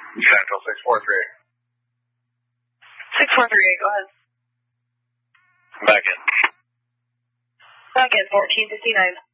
Central 643. 6438, go ahead. Back in. Back in, 1459.